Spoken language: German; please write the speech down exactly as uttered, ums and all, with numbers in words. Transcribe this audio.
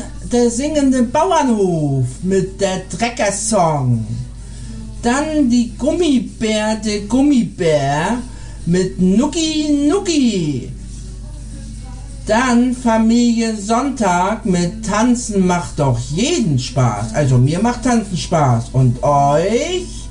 der singende Bauernhof mit der Trecker-Song. Dann die Gummibär, der Gummibär mit Nucki Nucki. Dann Familie Sonntag mit Tanzen macht doch jeden Spaß. Also mir macht Tanzen Spaß. Und euch?